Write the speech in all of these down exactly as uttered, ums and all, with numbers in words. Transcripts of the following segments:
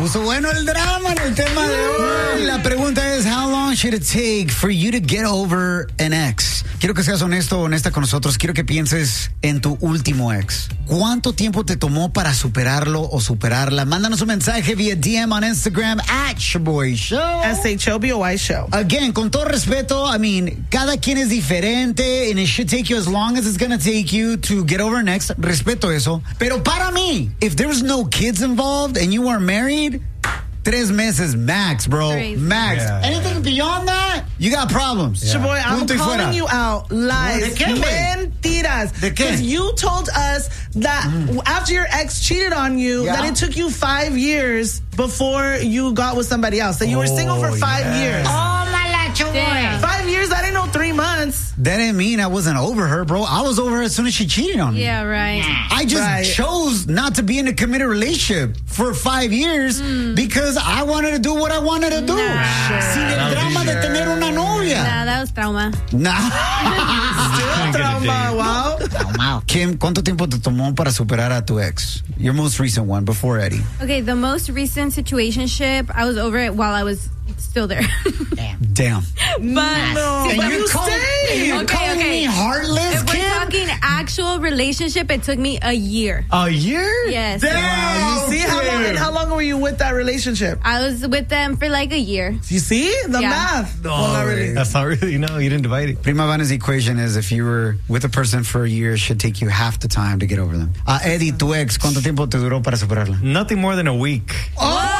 puso bueno el drama en el tema de hoy. La pregunta es, how long should it take for you to get over an ex? Quiero que seas honesto o honesta con nosotros. Quiero que pienses en tu último ex. ¿Cuánto tiempo te tomó para superarlo o superarla? Mándanos un mensaje vía D M on Instagram at Shaboy Show. S H O B O Y Show. Again, con todo respeto, I mean, cada quien es diferente and it should take you as long as it's gonna take you to get over an ex. Respeto eso. Pero para mí, if there's no kids involved and you are married, Tres meses max, bro. Crazy. Max. Yeah. Anything beyond that, you got problems. Yeah. Shaboy, I'm Punto y calling fuera. you out. Lies. ¿De qué, güey? Mentiras. ¿De qué? Because you told us that mm. after your ex cheated on you, Yeah. that it took you five years before you got with somebody else. That you were single for five yeah. years. Oh, my lacho boy. Five years? That ain't no three months. That didn't mean I wasn't over her, bro. I was over her as soon as she cheated on me. Yeah, right. I just Right. chose not to be in a committed relationship for five years mm. because I wanted to do what I wanted to do. Nah. Sin el drama de tener una novia. Nah, that was trauma. Nah. Still trauma. Wow. Trauma. Kim, ¿cuánto tiempo te tomó para superar a tu ex? Your most recent one, before Eddie. Okay, the most recent situationship, I was over it while I was still there. Damn. Damn. But No, And but you you call- stayed. You Okay, calling okay. me heartless, if we're Kim? talking actual relationship, it took me a year. A year? Yes. Damn. You see how long, and how long were you with that relationship? I was with them for like a year. You see the Yeah. math. No, well, not really. That's not really, no, you didn't divide it. Prima Vanna's equation is if you were with a person for a year, it should take you half the time to get over them. Uh, Eddie, tu ex, ¿cuánto tiempo te duró para superarla? Nothing more than a week. Oh!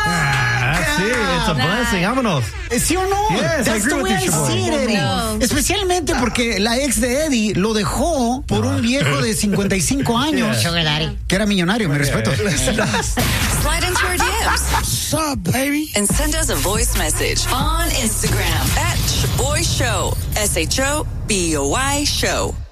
That's it. It's a Nah. blessing. Vámonos. ¿Sí o no? Yes, I That's agree the with way you, I Shaboy. see it, Eddie. No. Especialmente porque la ex de Eddie lo dejó por un viejo de cincuenta y cinco años Yeah. que era millonario, mi respeto. Slide into our D Ms. What's up, baby? And send us a voice message on Instagram at Shaboy Show. S H O B O Y Show.